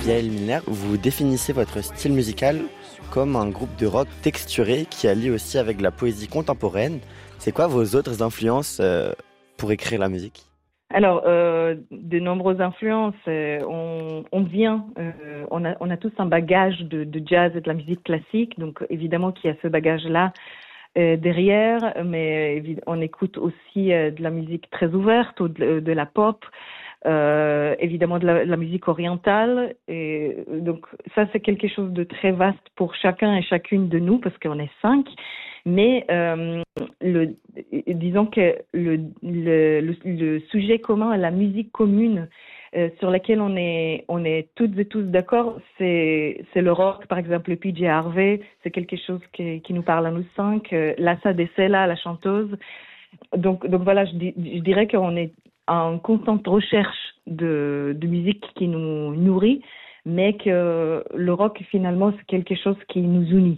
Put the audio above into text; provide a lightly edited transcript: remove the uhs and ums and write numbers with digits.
Yael Milner, vous définissez votre style musical comme un groupe de rock texturé qui allie aussi avec la poésie contemporaine. C'est quoi vos autres influences pour écrire la musique? Alors, de nombreuses influences. On a tous un bagage de jazz et de la musique classique, donc évidemment qu'il y a ce bagage-là derrière, mais on écoute aussi de la musique très ouverte ou de la pop. Évidemment de la musique orientale, et donc ça c'est quelque chose de très vaste pour chacun et chacune de nous parce qu'on est 5, mais disons que le sujet commun, la musique commune sur laquelle on est toutes et tous d'accord, c'est le rock. Par exemple, le PJ Harvey, c'est quelque chose qui nous parle à nous 5. Lassa Dessela, la chanteuse. Donc voilà, je dirais qu'on est en constante recherche de musique qui nous nourrit, mais que le rock, finalement, c'est quelque chose qui nous unit.